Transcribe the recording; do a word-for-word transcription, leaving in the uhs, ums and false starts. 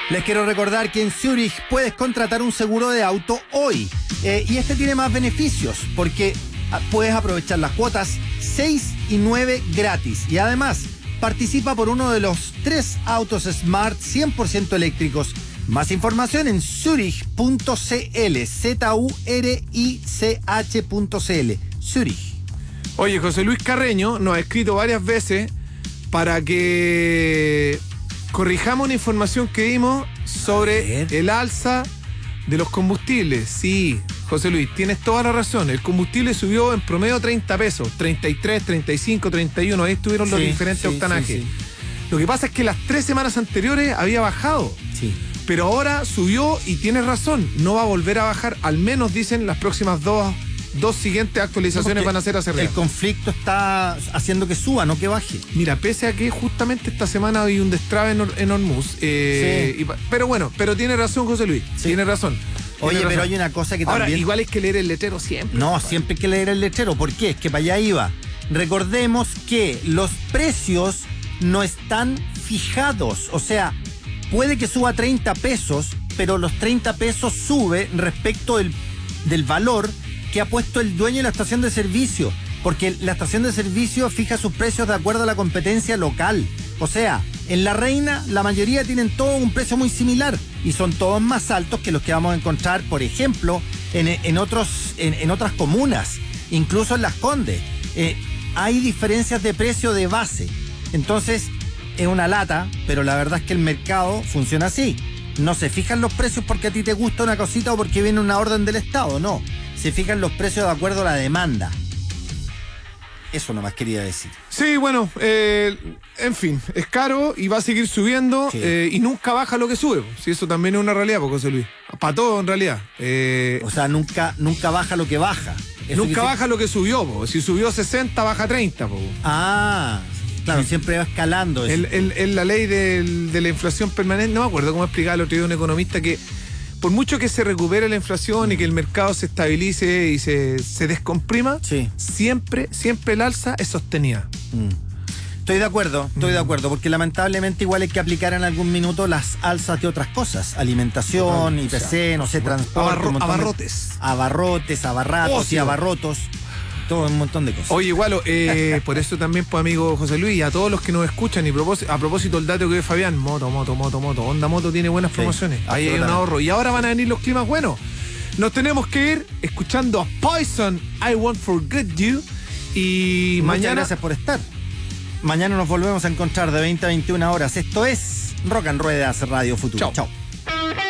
Les quiero recordar que en Zurich puedes contratar un seguro de auto hoy. Eh, y este tiene más beneficios porque puedes aprovechar las cuotas seis y nueve gratis. Y además, participa por uno de los tres autos Smart cien por ciento eléctricos. Más información en zurich punto c l, Z U R I C H punto C L. Zurich. Oye, José Luis Carreño nos ha escrito varias veces para que corrijamos una información que dimos sobre el alza de los combustibles. Sí, José Luis, tienes toda la razón. El combustible subió en promedio treinta pesos, treinta y tres, treinta y cinco, treinta y uno. Ahí estuvieron los sí, diferentes sí, octanajes. Sí, sí. Lo que pasa es que las tres semanas anteriores había bajado. Sí. Pero ahora subió y tienes razón. No va a volver a bajar. Al menos dicen las próximas dos, dos siguientes actualizaciones van a ser hacia arriba. El conflicto está haciendo que suba, no que baje. Mira, pese a que justamente esta semana hay un destrabe en, Or- en Hormuz. Eh, Sí. y, pero bueno, pero tiene razón José Luis. Sí. Tiene razón. Oye, Tiene pero razón. hay una cosa que Ahora, también... igual es que leer el letrero siempre. No, compadre. siempre hay que leer el letrero. ¿Por qué? Es que para allá iba. Recordemos que los precios no están fijados. O sea, puede que suba treinta pesos, pero los treinta pesos sube respecto del, del valor que ha puesto el dueño de la estación de servicio. Porque la estación de servicio fija sus precios de acuerdo a la competencia local. O sea, en La Reina la mayoría tienen todo un precio muy similar y son todos más altos que los que vamos a encontrar, por ejemplo, en, en, otros, en, en otras comunas, incluso en Las Condes. Eh, hay diferencias de precio de base. Entonces, es una lata, pero la verdad es que el mercado funciona así. No se fijan los precios porque a ti te gusta una cosita o porque viene una orden del Estado, no. Se fijan los precios de acuerdo a la demanda. Eso nomás quería decir. Sí, bueno, eh, en fin, es caro y va a seguir subiendo. Sí. eh, y nunca baja lo que sube. Si eso también es una realidad, pues, José Luis. Para todo, en realidad. Eh, O sea, nunca, nunca baja lo que baja. Eso nunca quiere- baja lo que subió. Po. Si subió sesenta, baja treinta. Po. Ah, claro, siempre va escalando eso. El, el, el- la ley del- de la inflación permanente, no me acuerdo cómo explicaba el otro día un economista que por mucho que se recupere la inflación y que el mercado se estabilice y se, se descomprima, Sí. siempre, siempre el alza es sostenida. Mm. Estoy de acuerdo, estoy de acuerdo, porque lamentablemente igual hay que aplicar en algún minuto las alzas de otras cosas. Alimentación, Total, I P C, o sea, no sé, transporte. abarro- un montón de- abarrotes. Abarrotes, abarratos y Ocio. abarrotos. Todo un montón de cosas. Oye, igual, eh, por eso también, pues, amigo José Luis, y a todos los que nos escuchan, y propós- a propósito el dato que ve Fabián, moto, moto, moto, moto, Honda Moto tiene buenas Sí, promociones. Ahí hay un absolutamente. ahorro. Y ahora van a venir los climas buenos. Nos tenemos que ir escuchando a Poison, I Won't Forget You. Y Muchas mañana... gracias por estar. Mañana nos volvemos a encontrar de veinte a veintiuna horas. Esto es Rock and Ruedas Radio Futuro. Chao. Chao.